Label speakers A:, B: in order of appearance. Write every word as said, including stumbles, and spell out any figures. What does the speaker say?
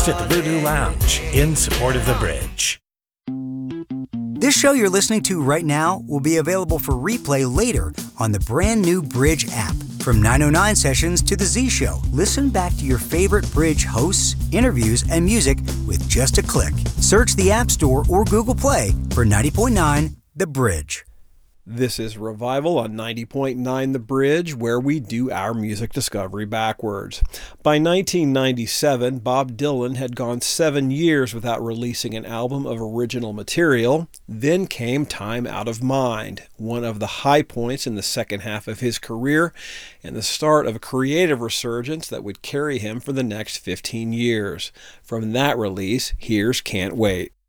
A: at the Voodoo Lounge in support of The Bridge.
B: This show you're listening to right now will be available for replay later on the brand new Bridge app. From nine oh nine Sessions to The Z Show, listen back to your favorite Bridge hosts, interviews, and music with just a click. Search the App Store or Google Play for ninety point nine The Bridge.
C: This is Revival on ninety point nine The Bridge, where we do our music discovery backwards. By nineteen ninety-seven, Bob Dylan had gone seven years without releasing an album of original material. Then came Time Out of Mind, one of the high points in the second half of his career, and the start of a creative resurgence that would carry him for the next fifteen years. From that release, here's Can't Wait.